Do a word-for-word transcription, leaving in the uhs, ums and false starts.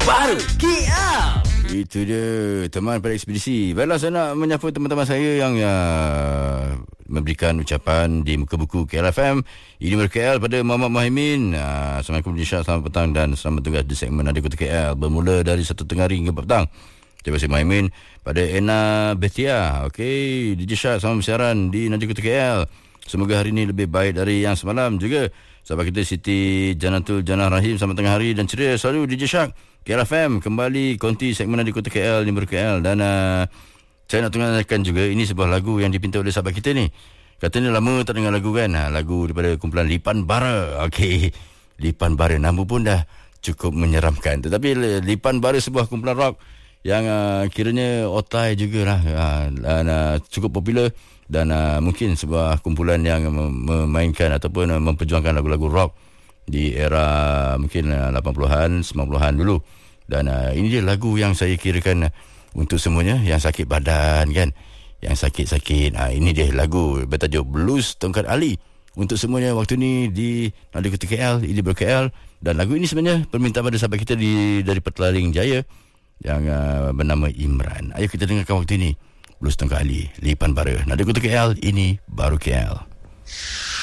Baru K L. Itu dia teman pada ekspedisi. Baiklah, saya nak menyapa teman-teman saya yang uh, memberikan ucapan di muka buku K L F M. Ini ber K L pada Muhammad Muhaimin. uh, Assalamualaikum D J Shah, selamat petang dan selamat tugas di segmen Nadi Kota K L bermula dari satu tengah hari hingga petang. Terima kasih Muhaimin. Pada Ena Betia, okey, D J Shah, selamat bersiaran di Nadi Kota K L. Semoga hari ini lebih baik dari yang semalam. Juga sahabat kita Siti Janatul Janah Rahim, selamat tengah hari dan ceria selalu D J Shah. K L F M kembali konti segmen di Kota K L, Nimber K L. Dan uh, saya nak tengahkan juga, ini sebuah lagu yang dipinta oleh sahabat kita ni. Katanya lama tak dengar lagu kan, ha, lagu daripada kumpulan Lipan Bara. Okey, Lipan Bara, nama pun dah cukup menyeramkan. Tetapi Lipan Bara sebuah kumpulan rock yang uh, kiranya otai jugalah, uh, dan uh, cukup popular. Dan uh, mungkin sebuah kumpulan yang memainkan ataupun uh, memperjuangkan lagu-lagu rock di era mungkin uh, lapan puluhan, sembilan puluhan dulu. Dan uh, ini dia lagu yang saya kirakan uh, untuk semuanya yang sakit badan kan, yang sakit-sakit. Uh, ini dia lagu bertajuk Blues Tongkat Ali untuk semuanya waktu ni di Nadi Kota K L, ini ber K L. Dan lagu ini sebenarnya permintaan pada sahabat kita di dari Petaling Jaya yang uh, bernama Imran. Ayo kita dengarkan waktu ini Blues Tongkat Ali, Lipan Bara, Nadi Kota K L, ini baru K L.